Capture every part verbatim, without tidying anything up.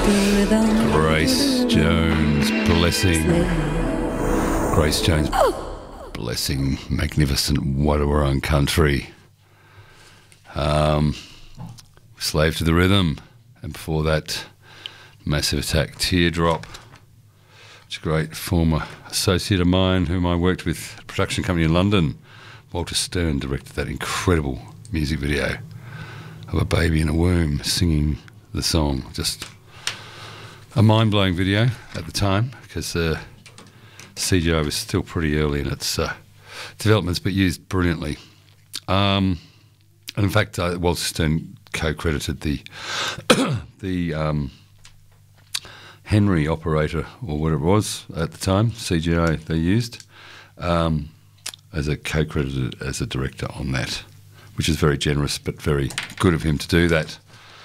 Grace Jones, Blessing. Grace Jones, Blessing, magnificent Wadawurrung country. Um, Slave to the Rhythm, and before that, Massive Attack, Teardrop. Which is a great former associate of mine whom I worked with at a production company in London. Walter Stern directed that incredible music video of a baby in a womb singing the song. Just a mind-blowing video at the time, because uh, C G I was still pretty early in its uh, developments, but used brilliantly. Um, and in fact, uh, Walter Stern co-credited the the um, Henry operator, or what it was at the time, C G I they used, um, as a co-credited as a director on that, which is very generous, but very good of him to do that.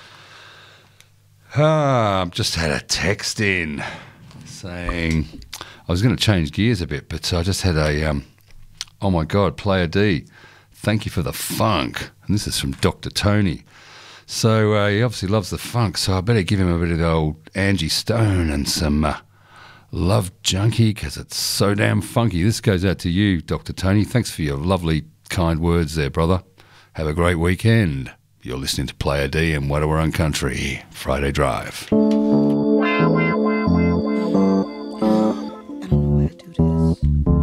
Ah, I've just had a text in saying I was going to change gears a bit, but I just had a, um, oh my God, Player D, thank you for the funk. And this is from Doctor Tony. So uh, he obviously loves the funk, so I better give him a bit of the old Angie Stone and some uh, Love Junkie, because it's so damn funky. This goes out to you, Doctor Tony. Thanks for your lovely, kind words there, brother. Have a great weekend. You're listening to Player D and Wadawurrung Country, Friday Drive.